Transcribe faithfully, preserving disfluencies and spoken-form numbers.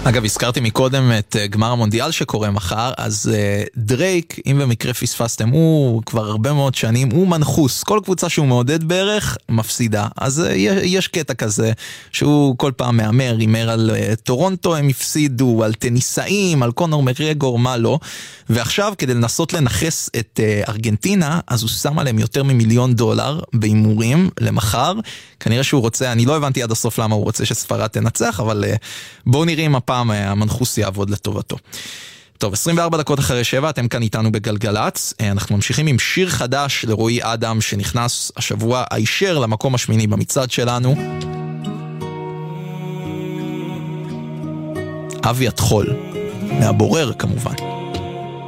אגב, הזכרתי מקודם את גמר המונדיאל שקורה מחר, אז דרייק, אם במקרה פספסתם, הוא כבר הרבה מאוד שנים, הוא מנחוס, כל קבוצה שהוא מעודד בערך, מפסידה. אז יש קטע כזה, שהוא כל פעם מאמר, אימר על טורונטו, הם הפסידו, על טניסאים, על קונור מקרגור, מה לא. ועכשיו, כדי לנסות לנחס את ארגנטינה, אז הוא שם עליהם יותר ממיליון דולר באימורים למחר. כנראה שהוא רוצה, אני לא הבנתי עד הסוף למה הוא רוצה שספרד תנצח, אבל בואו נראה אם הפעם המנחוס יעבוד לטובתו. טוב, עשרים וארבע דקות אחרי שבע, אתם כאן איתנו בגלגלץ. אנחנו ממשיכים עם שיר חדש לרועי אדם, שנכנס השבוע הישר למקום השמיני במצעד שלנו. אבי התחול, מהבורר כמובן.